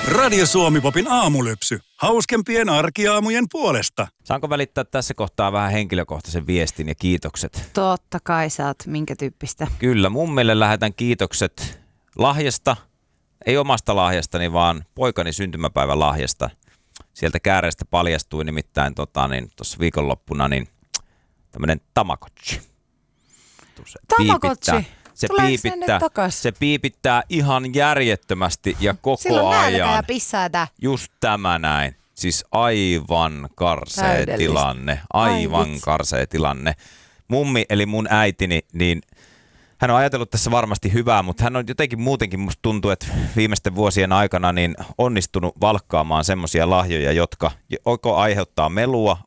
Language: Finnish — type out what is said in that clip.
Radio Suomi-popin aamulypsy. Hauskempien arkiaamujen puolesta. Saanko välittää tässä kohtaa vähän henkilökohtaisen viestin ja kiitokset? Totta kai saat. Minkä tyyppistä? Kyllä, mummille lähetän kiitokset lahjasta. Ei omasta lahjastani, vaan poikani syntymäpäivän lahjasta. Sieltä kääreestä paljastui nimittäin tuossa viikonloppuna tämmöinen Tamagotchi. Tamagotchi? Se piipittää ihan järjettömästi ja koko silloin ajan. Silloin ja pissätä. Just tämä näin. Siis aivan karsea tilanne. Aivan karsea tilanne. Mummi eli mun äitini, niin hän on ajatellut tässä varmasti hyvää, mutta hän on jotenkin muutenkin, musta tuntuu, että viimeisten vuosien aikana niin onnistunut valkkaamaan semmoisia lahjoja, jotka joko aiheuttaa melua,